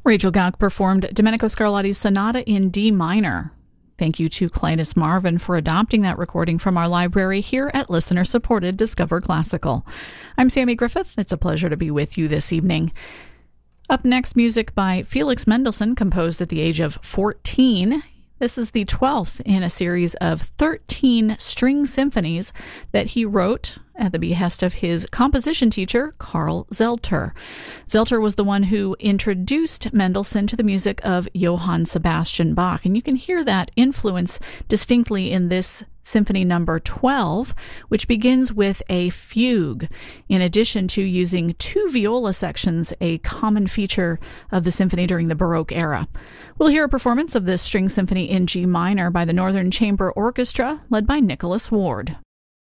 Rachel Gauck performed Domenico Scarlatti's Sonata in D minor. Thank you to Clytus Marvin for adopting that recording from our library here at listener-supported Discover Classical. I'm Sammy Griffith. It's a pleasure to be with you this evening. Up next, music by Felix Mendelssohn, composed at the age of 14. This is the 12th in a series of 13 string symphonies that he wrote at the behest of his composition teacher, Karl Zelter. Zelter was the one who introduced Mendelssohn to the music of Johann Sebastian Bach, and you can hear that influence distinctly in this Symphony number 12, which begins with a fugue, in addition to using two viola sections, a common feature of the symphony during the Baroque era. We'll hear a performance of this string symphony in G minor by the Northern Chamber Orchestra, led by Nicholas Ward.